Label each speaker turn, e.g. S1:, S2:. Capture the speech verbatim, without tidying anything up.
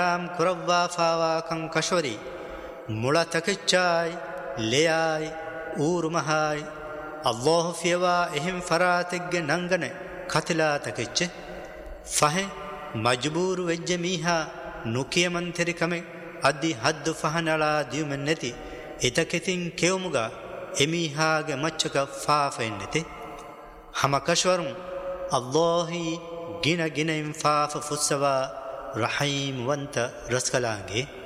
S1: ام کروا فاوا کن کشوری ملا تکچای لیای اور مهای الله فیوا اهم فراتگ ننگن کتلا تکچ فه مجبور وجج میها ನುಕಿಯ ಮಂಥರಿ ಕಮೆ ಅದ್ದಿ ಹದ್ದು ಫಹನಳ ದಿಯುಮೆನ್ನತಿ ಇತಕೆತಿನ್ ಕೆವುಮುಗ ಎಮೀಹಾಗೆ ಮಚ್ಚಕ ಫಾಫ ಎನ್ನತಿ ಹಮ ಕಶ್ವರುಂ ಅಲ್ಲಾಹಿ ಗಿನ ಗಿನ ಇಂ ಫಾಫ ಫುಸ್ಸವ ರಹೀಮ್ ವಂತ ರಸ್ಕಲಾಂಗೆ